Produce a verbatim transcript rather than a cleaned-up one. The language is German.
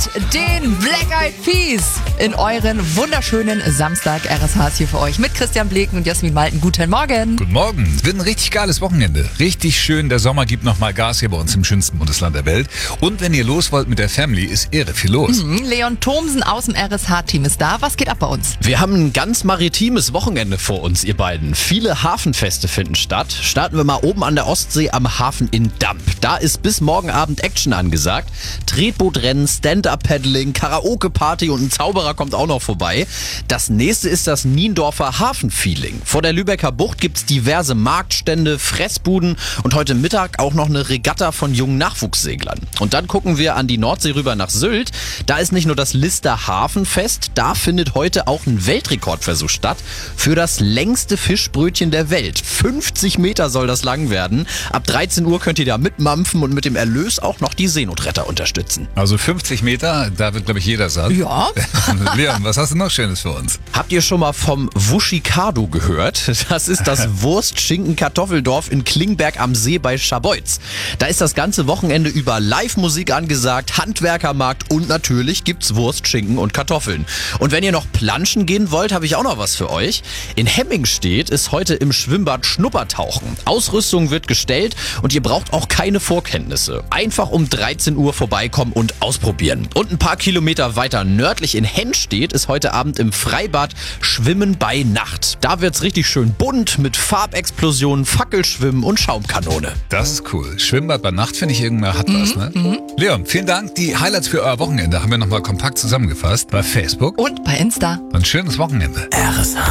den Black Eyed Peas in euren wunderschönen Samstag. R S H ist hier für euch mit Christian Bleken und Jasmin Malten. Guten Morgen. Guten Morgen. Wird ein richtig geiles Wochenende. Richtig schön. Der Sommer gibt nochmal Gas hier bei uns im schönsten Bundesland der Welt. Und wenn ihr los wollt mit der Family, ist irre viel los. Mhm. Leon Thomsen aus dem R S H-Team ist da. Was geht ab bei uns? Wir haben ein ganz maritimes Wochenende vor uns, ihr beiden. Viele Hafenfeste finden statt. Starten wir mal oben an der Ostsee am Hafen in Damp. Da ist bis morgen Abend Action angesagt. Tretbootrennen, Stand-Up-Paddling, Karaoke-Party und ein Zauberer kommt auch noch vorbei. Das nächste ist das Niendorfer Hafenfeeling. Vor der Lübecker Bucht gibt's diverse Marktstände, Fressbuden und heute Mittag auch noch eine Regatta von jungen Nachwuchsseglern. Und dann gucken wir an die Nordsee rüber nach Sylt. Da ist nicht nur das Lister Hafenfest, da findet heute auch ein Weltrekordversuch statt für das längste Fischbrötchen der Welt. fünfzig Meter soll das lang werden. Ab dreizehn Uhr könnt ihr da mitmampfen und mit dem Erlös auch noch die Seenotretter unterstützen. Also fünfzig Meter, da wird, glaube ich, jeder satt. Ja. Leon, was hast du noch Schönes für uns? Habt ihr schon mal vom Wuschikado gehört? Das ist das Wurst-Schinken-Kartoffeldorf in Klingberg am See bei Scharbeutz. Da ist das ganze Wochenende über Live-Musik angesagt, Handwerkermarkt und natürlich gibt's Wurst, Schinken und Kartoffeln. Und wenn ihr noch planschen gehen wollt, habe ich auch noch was für euch. In Hemmingstedt ist heute im Schwimmbad Schnuppertauchen. Ausrüstung wird gestellt und ihr braucht auch keine Vorkenntnisse. Einfach um dreizehn Uhr vorbeikommen und ausprobieren. Und ein paar Kilometer weiter nördlich in Hennstedt ist heute Abend im Freibad Schwimmen bei Nacht. Da wird's richtig schön bunt mit Farbexplosionen, Fackelschwimmen und Schaumkanone. Das ist cool. Schwimmbad bei Nacht finde ich irgendwie hat was, ne? Mhm. Leon, vielen Dank. Die Highlights für euer Wochenende haben wir nochmal kompakt zusammengefasst bei Facebook Und bei Insta. Ein schönes Wochenende. R S H.